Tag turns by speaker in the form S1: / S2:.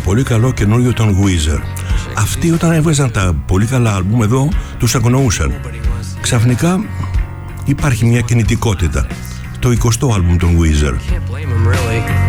S1: πολύ καλό καινούριο των Weezer. Αυτοί όταν έβγαζαν τα πολύ καλά άλμπουμ εδώ τους αγνοούσαν. Ξαφνικά υπάρχει μια κινητικότητα. Το 20ο άλμπουμ των Weezer.